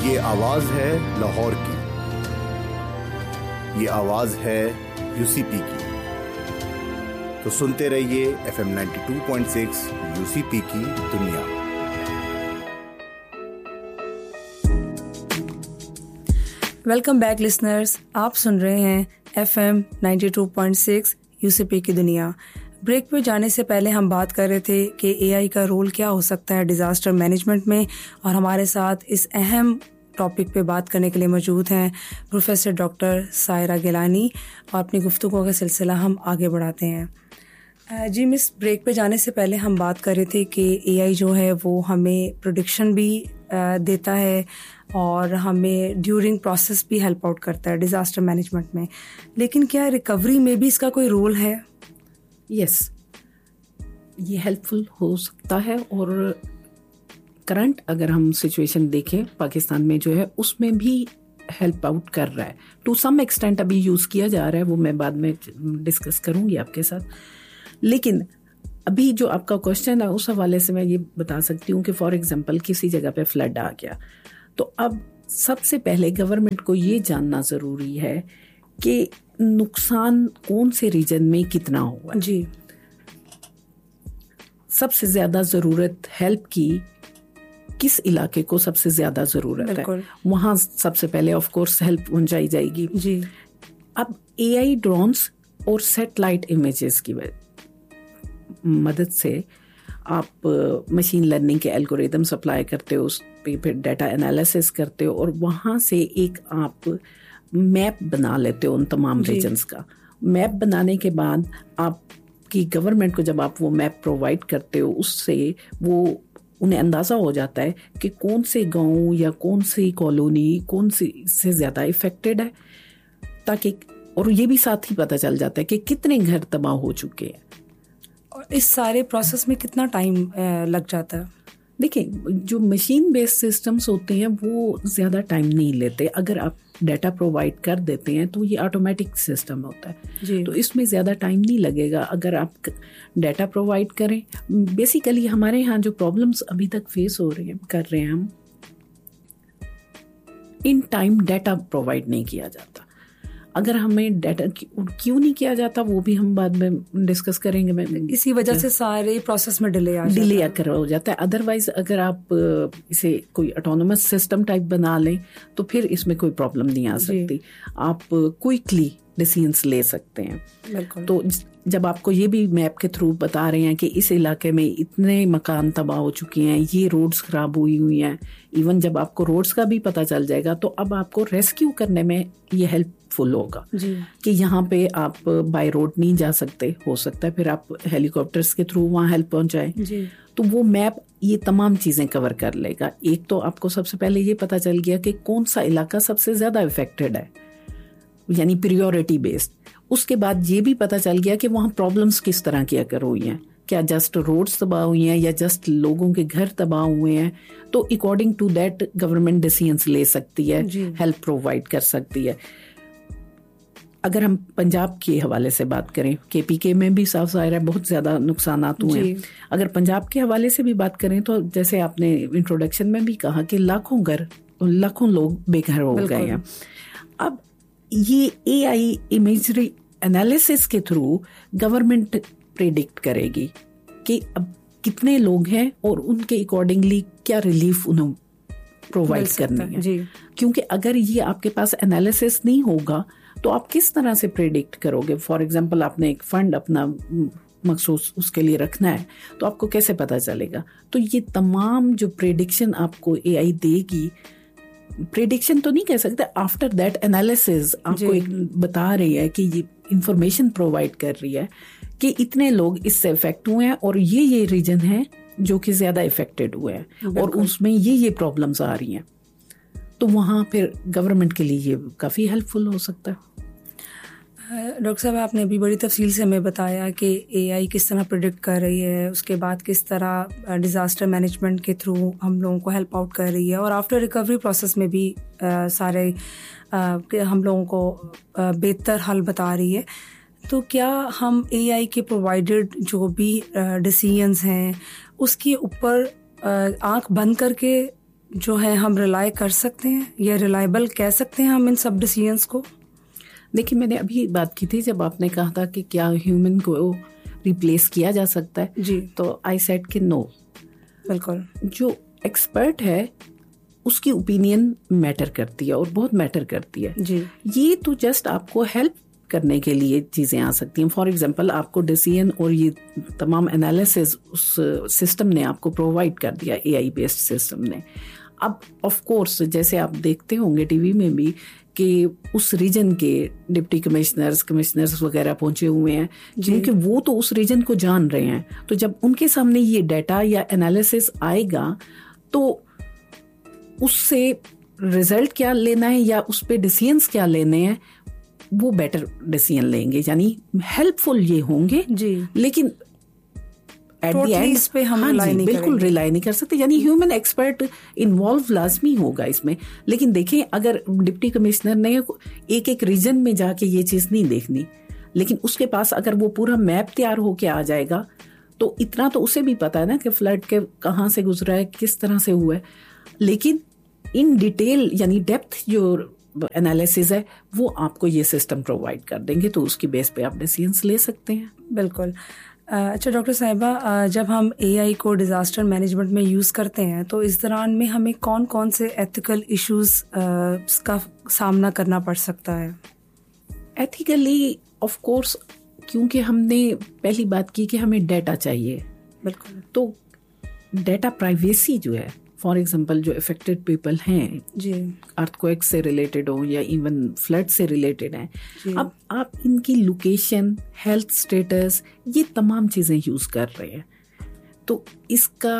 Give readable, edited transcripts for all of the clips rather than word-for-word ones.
ये आवाज़ है लाहौर की, ये आवाज़ है यूसीपी की। तो सुनते रहिए FM 92.6 यूसीपी की दुनिया। वेलकम बैक लिसनर्स, आप सुन रहे हैं FM 92.6 यूसीपी की दुनिया। ब्रेक पे जाने से पहले हम बात कर रहे थे कि एआई का रोल क्या हो सकता है डिज़ास्टर मैनेजमेंट में, और हमारे साथ इस अहम टॉपिक पे बात करने के लिए मौजूद हैं प्रोफेसर डॉक्टर सायरा गिलानी, और अपनी गुफ्तगू का सिलसिला हम आगे बढ़ाते हैं। जी मिस, ब्रेक पे जाने से पहले हम बात कर रहे थे कि एआई जो है वो हमें प्रेडिक्शन भी देता है और हमें ड्यूरिंग प्रोसेस भी हेल्प आउट करता है डिज़ास्टर मैनेजमेंट में, लेकिन क्या रिकवरी में भी इसका कोई रोल है? यस, ये हेल्पफुल हो सकता है। और करंट अगर हम सिचुएशन देखें पाकिस्तान में जो है उसमें भी हेल्प आउट कर रहा है टू सम एक्सटेंट। अभी यूज़ किया जा रहा है, वो मैं बाद में डिस्कस करूंगी आपके साथ। लेकिन अभी जो आपका क्वेश्चन है उस हवाले से मैं ये बता सकती हूँ कि फॉर एग्जांपल किसी जगह पे फ्लड आ गया, तो अब सबसे पहले गवर्नमेंट को ये जानना ज़रूरी है कि नुकसान कौन से रीजन में कितना हुआ। जी, सबसे ज़्यादा ज़रूरत हेल्प की किस इलाके को सबसे ज़्यादा ज़रूरत है, वहाँ सबसे पहले ऑफ कोर्स हेल्प पहुंचाई जाएगी। जी, अब एआई ड्रोन्स और सैटेलाइट इमेजेस की मदद से आप मशीन लर्निंग के एल्गोरिदम सप्लाई करते हो, उस पे फिर डाटा एनालिसिस करते हो और वहाँ से एक आप मैप बना लेते हो उन तमाम रीजन्स का। मैप बनाने के बाद आपकी गवर्नमेंट को जब आप वो मैप प्रोवाइड करते हो, उससे वो उन्हें अंदाज़ा हो जाता है कि कौन से गांव या कौन सी कॉलोनी कौन सी से ज़्यादा इफ़ेक्टेड है, ताकि और ये भी साथ ही पता चल जाता है कि कितने घर तबाह हो चुके हैं। और इस सारे प्रोसेस में कितना टाइम लग जाता है? देखिए, जो मशीन बेस्ड सिस्टम्स होते हैं वो ज़्यादा टाइम नहीं लेते। अगर आप डाटा प्रोवाइड कर देते हैं तो ये ऑटोमेटिक सिस्टम होता है, तो इसमें ज़्यादा टाइम नहीं लगेगा अगर आप डाटा प्रोवाइड करें। बेसिकली हमारे यहाँ जो प्रॉब्लम्स अभी तक फेस हो रहे हैं कर रहे हैं हम, इन टाइम डाटा प्रोवाइड नहीं किया जाता। अगर हमें डाटा क्यों नहीं किया जाता वो भी हम बाद में डिस्कस करेंगे। मैं इसी वजह से सारे प्रोसेस में डिले आकर हो जाता है। अदरवाइज अगर आप इसे कोई ऑटोनोमस सिस्टम टाइप बना लें तो फिर इसमें कोई प्रॉब्लम नहीं आ सकती, आप क्विकली डिसीजंस ले सकते हैं। तो जब आपको ये भी मैप के थ्रू बता रहे हैं कि इस इलाके में इतने मकान तबाह हो चुके हैं, ये रोड्स खराब हुई हैं, इवन जब आपको रोड्स का भी पता चल जाएगा तो अब आपको रेस्क्यू करने में ये हेल्पफुल होगा कि यहाँ पे आप बाय रोड नहीं जा सकते, हो सकता है फिर आप हेलीकॉप्टर्स के थ्रू वहाँ हेल्प पहुँचाएं। तो वो मैप ये तमाम चीज़ें कवर कर लेगा। एक तो आपको सबसे पहले ये पता चल गया कि कौन सा इलाका सबसे ज़्यादा इफेक्टेड है, यानी प्रियोरिटी बेस्ड। उसके बाद ये भी पता चल गया कि वहाँ प्रॉब्लम्स किस तरह की अगर हुई हैं, क्या जस्ट रोड्स तबाह हुई हैं या जस्ट लोगों के घर तबाह हुए हैं। तो according to that government decisions ले सकती है, हेल्प प्रोवाइड कर सकती है। अगर हम पंजाब के हवाले से बात करें, केपीके में भी साफ ज़ाहिर है बहुत ज़्यादा नुकसान हुए हैं। अगर पंजाब के हवाले से भी बात करें तो जैसे आपने इंट्रोडक्शन में भी कहा कि लाखों लोग बेघर हो गए हैं। अब ये एआई इमेजरी एनालिसिस के थ्रू गवर्नमेंट प्रेडिक्ट करेगी कि अब कितने लोग हैं और उनके अकॉर्डिंगली क्या रिलीफ उन्हें प्रोवाइड करनी है। क्योंकि अगर ये आपके पास एनालिसिस नहीं होगा तो आप किस तरह से प्रेडिक्ट करोगे? फॉर एग्जांपल आपने एक फंड अपना मखसूस उसके लिए रखना है, तो आपको कैसे पता चलेगा? तो ये तमाम जो प्रेडिक्शन आपको एआई देगी, प्रेडिक्शन तो नहीं कह सकते, आफ्टर दैट एनालिसिस आपको एक बता रही है कि ये इंफॉर्मेशन प्रोवाइड कर रही है कि इतने लोग इससे इफेक्ट हुए हैं और ये रीजन है जो कि ज्यादा इफेक्टेड हुए हैं और उसमें ये प्रॉब्लम्स आ रही हैं। तो वहाँ फिर गवर्नमेंट के लिए ये काफ़ी हेल्पफुल हो सकता है। डॉक्टर साहब, आपने अभी बड़ी तफसील से हमें बताया कि एआई किस तरह प्रेडिक्ट कर रही है, उसके बाद किस तरह डिज़ास्टर मैनेजमेंट के थ्रू हम लोगों को हेल्प आउट कर रही है, और आफ्टर रिकवरी प्रोसेस में भी सारे हम लोगों को बेहतर हल बता रही है। तो क्या हम एआई के प्रोवाइडेड जो भी डिसीजंस हैं उसके ऊपर आंख बंद करके जो है हम रिलाई कर सकते हैं या रिलायबल कह सकते हैं हम इन सब डिसीजंस को? देखिए, मैंने अभी बात की थी जब आपने कहा था कि क्या ह्यूमन को रिप्लेस किया जा सकता है जी, तो आई सेड कि नो। बिल्कुल। जो एक्सपर्ट है उसकी ओपिनियन मैटर करती है और बहुत मैटर करती है जी। ये तो जस्ट आपको हेल्प करने के लिए चीज़ें आ सकती हैं। फॉर एग्जांपल आपको डिसीजन और ये तमाम एनालिसिस उस सिस्टम ने आपको प्रोवाइड कर दिया, एआई बेस्ड सिस्टम ने। अब ऑफ कोर्स जैसे आप देखते होंगे टीवी में भी कि उस रीजन के डिप्टी कमिश्नर्स वगैरह पहुंचे हुए हैं क्योंकि वो तो उस रीजन को जान रहे हैं। तो जब उनके सामने ये डाटा या एनालिसिस आएगा तो उससे रिजल्ट क्या लेना है या उस पे डिसीजंस क्या लेने हैं वो बेटर डिसीजन लेंगे, यानी हेल्पफुल ये होंगे जी। लेकिन एट द एंड इस पे हम बिल्कुल रिलाई नहीं कर सकते, यानी ह्यूमन एक्सपर्ट इन्वॉल्व लाजमी होगा इसमें। लेकिन देखें, अगर डिप्टी कमिश्नर ने एक एक रीजन में जाके ये चीज नहीं देखनी, लेकिन उसके पास अगर वो पूरा मैप तैयार होके आ जाएगा तो इतना तो उसे भी पता है ना कि फ्लड के कहाँ से गुजरा है, किस तरह से हुआ है। लेकिन इन डिटेल यानी डेप्थ जो एनालिसिस है वो आपको ये सिस्टम प्रोवाइड कर देंगे, तो उसकी बेस पे आप डिसीजंस ले सकते हैं। बिल्कुल। अच्छा डॉक्टर साहिबा, जब हम एआई को डिजास्टर मैनेजमेंट में यूज़ करते हैं तो इस दौरान में हमें कौन कौन से एथिकल इश्यूज का सामना करना पड़ सकता है? एथिकली ऑफ कोर्स, क्योंकि हमने पहली बात की कि हमें डेटा चाहिए। बिल्कुल। तो डेटा प्राइवेसी जो है, फॉर एग्जाम्पल जो अफेक्टेड पीपल हैं जी, अर्थक्वेक से रिलेटेड हो या इवन फ्लड से रिलेटेड हैं, अब आप इनकी लोकेशन, हेल्थ स्टेटस, ये तमाम चीजें यूज कर रहे हैं, तो इसका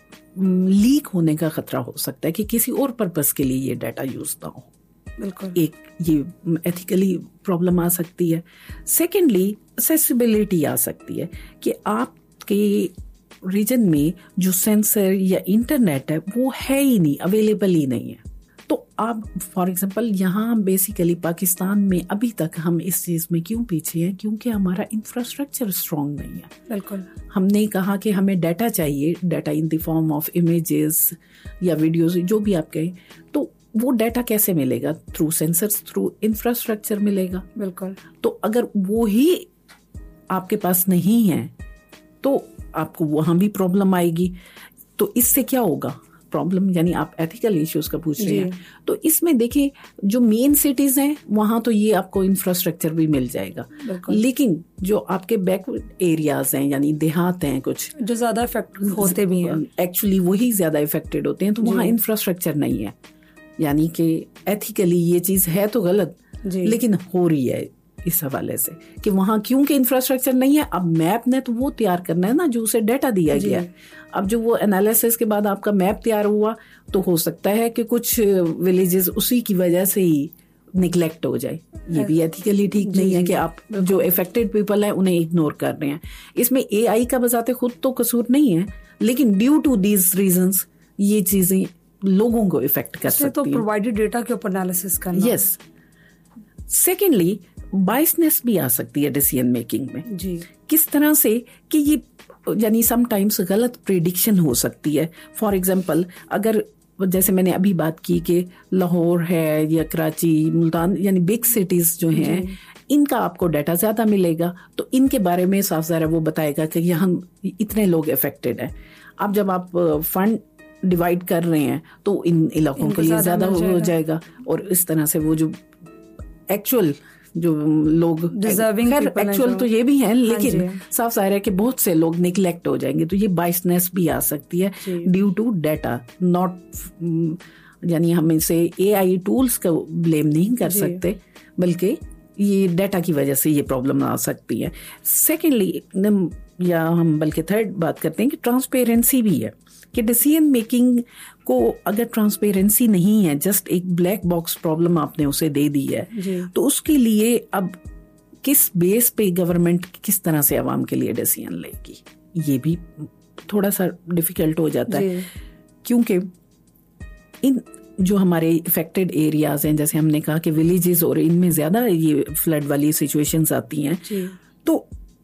लीक होने का खतरा हो सकता है कि किसी और पर्पस के लिए ये डाटा यूज ना हो। बिल्कुल। एक ये एथिकली प्रॉब्लम आ सकती है। सेकेंडली एक्सेसिबिलिटी आ सकती है कि आपके रीजन में जो सेंसर या इंटरनेट है वो है ही नहीं, अवेलेबल ही नहीं है। तो आप फॉर एग्जांपल यहाँ बेसिकली पाकिस्तान में अभी तक हम इस चीज में क्यों पीछे हैं, क्योंकि हमारा इंफ्रास्ट्रक्चर स्ट्रांग नहीं है। बिल्कुल। हमने कहा कि हमें डाटा चाहिए, data in the form of images या वीडियोस, जो भी आप कहें, तो वो डाटा कैसे मिलेगा? थ्रू सेंसर्स, थ्रू इंफ्रास्ट्रक्चर मिलेगा। बिल्कुल। तो अगर वो ही आपके पास नहीं है तो आपको वहां भी प्रॉब्लम आएगी। तो इससे क्या होगा प्रॉब्लम, यानी आप एथिकल इश्यूज का पूछ रहे हैं, तो इसमें देखिए जो मेन सिटीज हैं वहां तो ये आपको इंफ्रास्ट्रक्चर भी मिल जाएगा, लेकिन जो आपके बैकवर्ड एरियाज हैं यानी देहात हैं कुछ जो ज्यादा इफेक्ट होते भी हैं, एक्चुअली वही ज्यादा इफेक्टेड होते हैं, तो वहाँ इंफ्रास्ट्रक्चर नहीं है। यानी कि एथिकली ये चीज है तो गलत, लेकिन हो रही है इस हवाले से कि वहां क्योंकि इंफ्रास्ट्रक्चर नहीं है। अब मैप ने तो वो तैयार करना है ना जो उसे डाटा दिया गया है। अब जो वो एनालिसिस के बाद आपका मैप तैयार हुआ तो हो सकता है कि कुछ विलेजेस उसी की वजह से ही निगलेक्ट हो जाए। ये भी एथिकली ठीक नहीं है कि आप जो इफेक्टेड पीपल है उन्हें इग्नोर कर रहे हैं। इसमें एआई का बजाते खुद तो कसूर नहीं है, लेकिन ड्यू टू दीज रीजंस ये चीजें लोगों को इफेक्ट कर सकती तो प्रोवाइडेड डेटा के ऊपर एनालिसिस करना। यस। सेकेंडली बायसनेस भी आ सकती है डिसीजन मेकिंग में जी। किस तरह से कि ये यानी समटाइम्स गलत प्रेडिक्शन हो सकती है। फॉर एग्जांपल अगर जैसे मैंने अभी बात की कि लाहौर है या कराची, मुल्तान, यानी बिग सिटीज जो हैं इनका आपको डाटा ज्यादा मिलेगा, तो इनके बारे में साफ ज़ाहिर वो बताएगा कि यहाँ इतने लोग अफेक्टेड हैं। अब जब आप फंड डिवाइड कर रहे हैं तो इन इलाकों के लिए ज्यादा हो जाएगा, और इस तरह से वो जो एक्चुअल जो लोग डिजर्विंग एक्चुअल तो ये भी हैं, लेकिन साफ जाहिर है कि बहुत से लोग निगलेक्ट हो जाएंगे। तो ये बायसनेस भी आ सकती है ड्यू टू डाटा, नॉट यानी हम इसे एआई टूल्स का ब्लेम नहीं कर सकते, बल्कि ये डाटा की वजह से ये प्रॉब्लम आ सकती है। सेकेंडली या हम बल्कि थर्ड बात करते हैं कि ट्रांसपेरेंसी भी है कि डिसीजन मेकिंग को अगर ट्रांसपेरेंसी नहीं है, जस्ट एक ब्लैक बॉक्स प्रॉब्लम आपने उसे दे दी है, तो उसके लिए अब किस बेस पे गवर्नमेंट किस तरह से आवाम के लिए डिसीजन लेगी, ये भी थोड़ा सा डिफिकल्ट हो जाता है। क्योंकि इन जो हमारे इफेक्टेड एरियाज हैं, जैसे हमने कहा कि विलेजेस और इनमें ज्यादा ये फ्लड वाली सिचुएशंस आती हैं, तो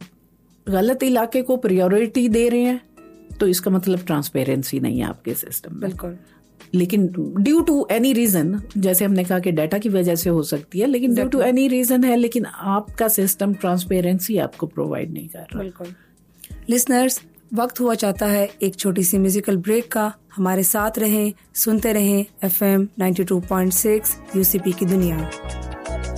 गलत इलाके को प्रायोरिटी दे रहे हैं, तो इसका मतलब ट्रांसपेरेंसी नहीं है आपके सिस्टम में। बिल्कुल। लेकिन ड्यू टू एनी रीजन, जैसे हमने कहा कि डाटा की वजह से हो सकती है, लेकिन ड्यू टू एनी रीजन है, लेकिन आपका सिस्टम ट्रांसपेरेंसी आपको प्रोवाइड नहीं कर रहा। बिल्कुल। लिसनर्स, वक्त हुआ चाहता है एक छोटी सी म्यूजिकल ब्रेक का। हमारे साथ रहें, सुनते रहें FM 92.6 UCP की दुनिया।